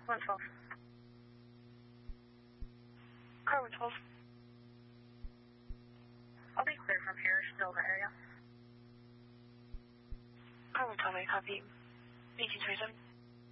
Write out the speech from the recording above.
112. Car 112. I'll be clear from here, still in the area. Car 112, I copy. 1827.